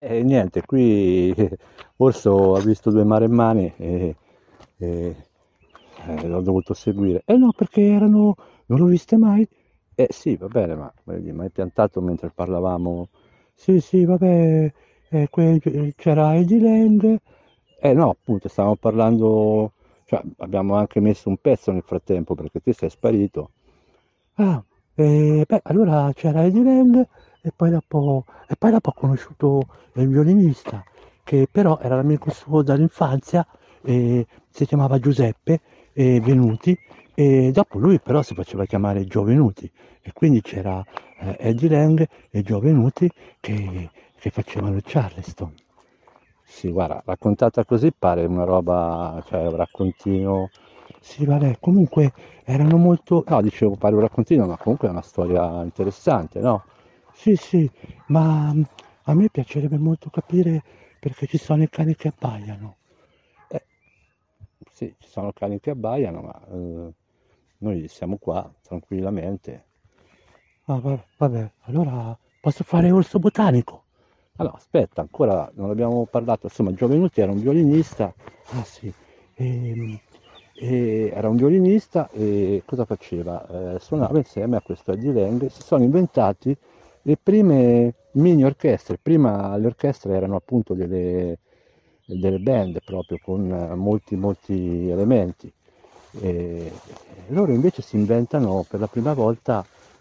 E niente, qui Orso ha visto due maremmane e, l'ho dovuto seguire. Eh no, perché non l'ho viste mai. Eh sì, va bene, ma voglio dire, mi hai piantato mentre parlavamo. Sì, sì, vabbè, c'era Eddie Lang. Eh no, appunto, stavamo parlando, cioè abbiamo anche messo un pezzo nel frattempo perché te sei sparito. Ah, beh, allora c'era Eddie Lang e poi dopo ho conosciuto il violinista, che però era l'amico suo dall'infanzia, e si chiamava Giuseppe Venuti, e dopo lui però si faceva chiamare Gio Venuti, e quindi c'era Eddie Lang e Gio Venuti che facevano il Charleston. Sì, guarda, raccontata così pare una roba, cioè un raccontino. Sì, vabbè, comunque erano molto. No, dicevo pare un raccontino, ma comunque è una storia interessante, no? Sì, sì, ma a me piacerebbe molto capire perché ci sono i cani che abbaiano. Eh, sì, ci sono cani che abbaiano, ma noi siamo qua tranquillamente. Ah, vabbè, allora posso fare orso botanico? Allora, aspetta, ancora non abbiamo parlato, insomma, Giovenuti era un violinista, ah sì, ehm, era un violinista e cosa faceva? Suonava insieme a questo Eddie Lang, si sono inventati le prime mini orchestre, prima le orchestre erano appunto delle band proprio con molti elementi, e loro invece si inventano per la prima volta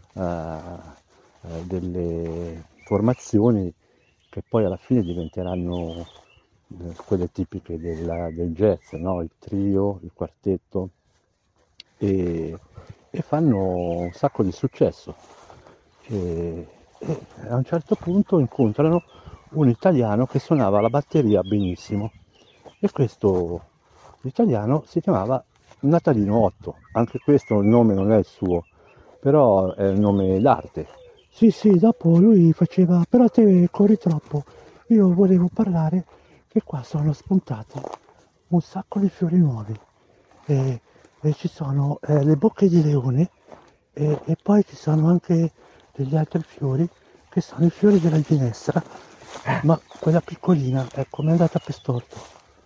delle formazioni che poi alla fine diventeranno quelle tipiche del jazz, no? Il trio, il quartetto, e, e fanno un sacco di successo. E a un certo punto incontrano un italiano che suonava la batteria benissimo, e questo italiano si chiamava Natalino Otto, anche questo il nome non è il suo, però è il nome d'arte. Sì, sì, dopo lui faceva, però te corri troppo, io volevo parlare che qua sono spuntati un sacco di fiori nuovi e, e ci sono le bocche di leone e poi ci sono anche degli altri fiori che sono i fiori della ginestra, ma quella piccolina, ecco, mi è andata per storto.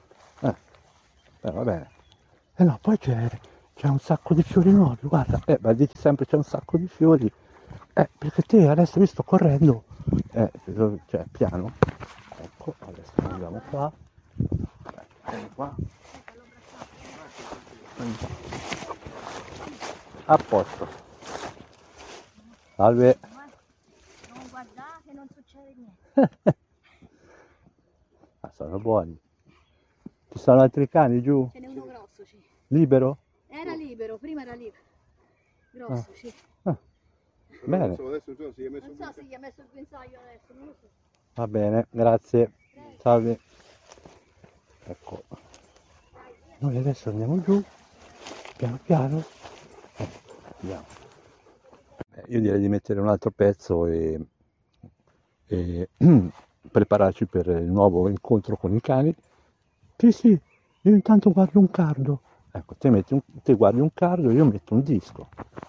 Va bene. Eh no, poi c'è un sacco di fiori nuovi, guarda, ma dici sempre c'è un sacco di fiori, perché te adesso io sto correndo, cioè piano, ecco, adesso andiamo qua, qua, a posto, salve, Non guardare che non succede niente. ah, sono buoni, ci sono altri cani giù, Ce n'è uno grosso, sì. libero? Era libero, prima era libero. Ah, Grosso, sì. ah, Però non bene, so, adesso tu si è messo Non un so po'. se gli ha messo il guinzaglio adesso, non lo so. va bene, grazie, salve, ecco, noi adesso andiamo giù, piano piano, andiamo. Io direi di mettere un altro pezzo e prepararci per il nuovo incontro con i cani. Sì, sì, io intanto guardo un cardo. Ecco, te guardi un cardo e io metto un disco.